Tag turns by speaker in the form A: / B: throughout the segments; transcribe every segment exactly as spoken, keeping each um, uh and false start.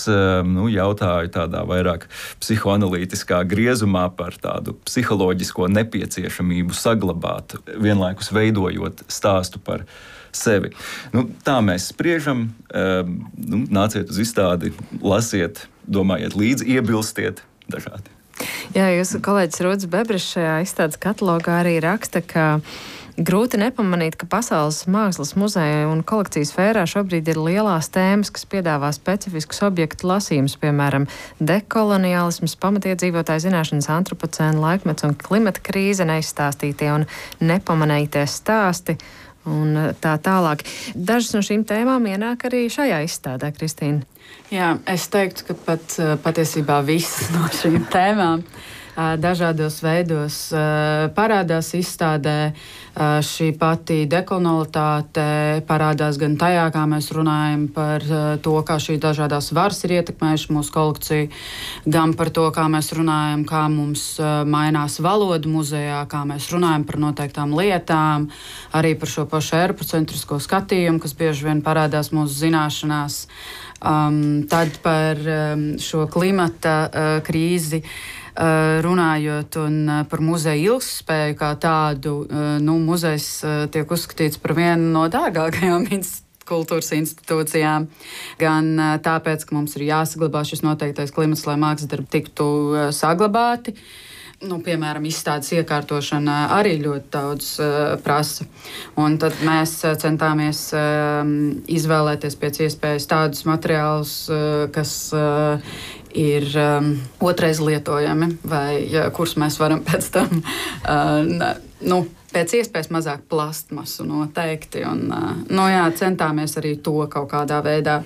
A: nu, jautāju tādā vairāk psihoanalītiskā griezumā par tādu psiholoģisko nepieciešamību saglabāt, vienlaikus veidojot stāstu par sevi. Nu, tā mēs spriežam, nu, nāciet uz izstādi, lasiet, domājiet līdzi, iebilstiet dažādi.
B: Jā, jūsu kolēģis Rudis Bebris šajā izstādes katalogā arī raksta, ka grūti nepamanīt, ka Pasaules mākslas muzeja un kolekcijas sfērā šobrīd ir lielās tēmas, kas piedāvā specifiskus objektu lasījumus, piemēram, dekoloniālisms, pamatiedzīvotāju zināšanas, antropocēna laikmets un klimata krīze, neizstāstītie un nepamanītie stāsti un tā tālāk. Dažas no šīm tēmām ienāk arī šajā izstādē, Kristīna.
C: Jā, es teiktu, ka pat patiesībā visas no šīm tēmām dažādos veidos parādās izstādē. Šī pati dekolonialitāte parādās gan tajā, kā mēs runājam par to, kā šīs dažādās varas ir ietekmējušas mūsu kolekciju, gan par to, kā mēs runājam, kā mums mainās valoda muzejā, kā mēs runājam par noteiktām lietām, arī par šo pašu eirocentrisko skatījumu, kas bieži vien parādās mūsu zināšanās. Um, tad par um, šo klimata uh, krīzi uh, runājot un uh, par muzeja ilgspēju kā tādu, uh, nu, muzejs uh, tiek uzskatīts par vienu no dārgākajām kultūras institūcijām, gan uh, tāpēc, ka mums ir jāsaglabā šis noteiktais klimats, lai mākslas darbi tiktu uh, saglabāti. Nu, piemēram, izstādes iekārtošana arī ļoti daudz uh, prasa. Un tad mēs uh, centāmies uh, izvēlēties pēc iespējas tādus materiālus, uh, kas uh, ir um, otrais lietojami, vai ja, kurus mēs varam pēc tam, uh, nu, pēc iespējas mazāk plastmasu noteikti. Un, uh, nu, jā, centāmies arī to kaut kādā veidā.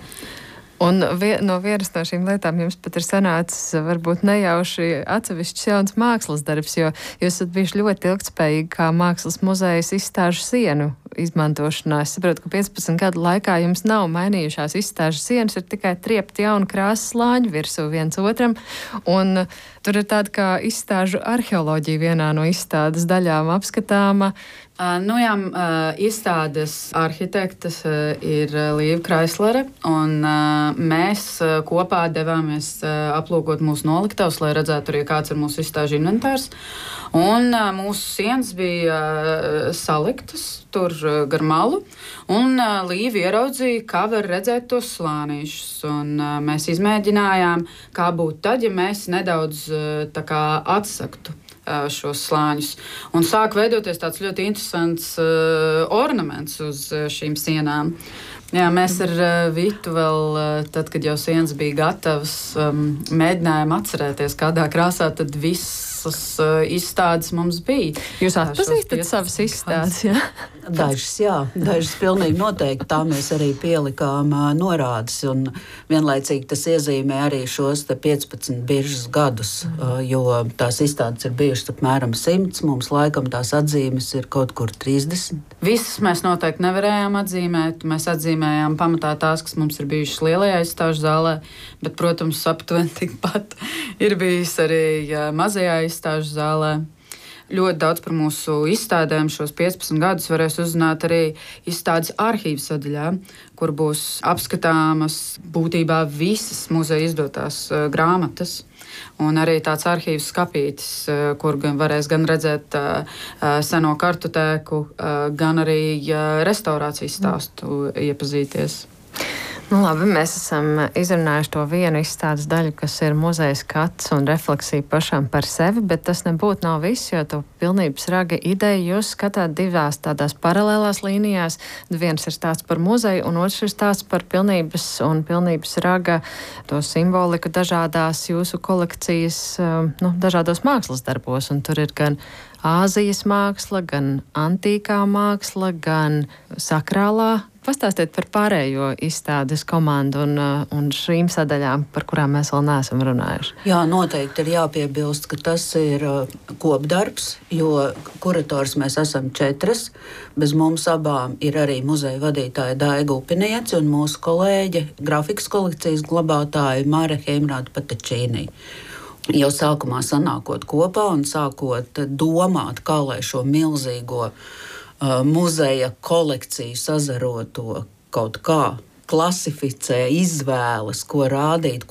B: Un vie, no vienas no šīm lietām jums pat ir sanācis varbūt nejauši atsevišķs jauns mākslas darbs, jo jūs esat bijuši ļoti ilgtspējīgi kā mākslas muzejas izstāžu sienu izmantošanā. Es saprotu, ka piecpadsmit gadu laikā jums nav mainījušās izstāžu sienas, ir tikai triepti jaunu krāsas slāņu virsū viens otram, un tur ir tāda kā izstāžu arheoloģija vienā no izstādes daļām apskatāma.
C: Uh, nu jā, uh, izstādes arhitektes uh, ir Līva Kraislere, un uh, mēs uh, kopā devāmies uh, aplūkot mūsu noliktavas, lai redzētu arī, kāds ir mūsu izstāžu inventārs. Un uh, mūsu sienas bija uh, saliktas tur uh, gar malu, un uh, Līva ieraudzīja, kā var redzēt tos slānīšus. Un uh, mēs izmēģinājām, kā būtu tad, ja mēs nedaudz uh, tā kā atsaktu šos slāņus. Un sāk veidoties tāds ļoti interesants uh, ornaments uz uh, šīm sienām. Jā, mēs ar uh, Vitu vēl, uh, tad, kad jau sienas bija gatavas, um, mēģinājām atcerēties, kādā krāsā tad visas uh, izstādes mums bija.
B: Jūs atpazīstat savas izstādes, jā?
D: Dažas, jā. Dažas pilnīgi noteikti. Tā mēs arī pielikām uh, norādes, un vienlaicīgi tas iezīmē arī šos te piecpadsmit biržas gadus, uh, jo tās izstādes ir bijušas apmēram simts, mums laikam tās atzīmes ir kaut kur trīsdesmit.
C: Visas mēs noteikti nevarējām atzīmēt. Mēs atzīmējām pamatā tās, kas mums ir bijušas lielajā izstāžu zālē, bet, protams, aptuveni tikpat ir bijis arī jā, mazajā izstāžu zālē. Ļoti daudz par mūsu izstādēm šos piecpadsmit gadus varēs uzzināt arī izstādes arhīvu sadaļā, kur būs apskatāmas būtībā visas muzeja izdotās uh, grāmatas. Un arī tāds arhīvs skapītis, uh, kur gan varēs gan redzēt uh, seno kartotēku, uh, gan arī uh, restaurācijas stāstu iepazīties.
B: Nu, labi, mēs esam izrunājuši to vienu izstādes daļu, kas ir muzeja skats un refleksija pašam par sevi, bet tas nebūtu nav viss, jo to pilnības raga ideju jūs skatāt divās tādās paralēlās līnijās. Viens ir stāsts par muzeju, un otrs ir stāsts par pilnības un pilnības raga to simboliku dažādās jūsu kolekcijas, nu, dažādos mākslas darbos, un tur ir gan Āzijas māksla, gan antīkā māksla, gan sakrālā. Pastāstiet par pārējo izstādes komandu un, un šīm sadaļām, par kurām mēs vēl neesam runājuši.
D: Jā, noteikti ir jāpiebilst, ka tas ir kopdarbs, jo kurators mēs esam četras. Bez mums abām ir arī muzeja vadītāja Daiga Upiniece un mūsu kolēģe, grafikas kolekcijas glabātāja Māra Heimrāda Patečīnī. Jau sākumā sanākot kopā un sākot domāt, kā lai šo milzīgo uh, muzeja kolekciju sazaroto kaut kā klasificē, izvēlas, ko rādīt,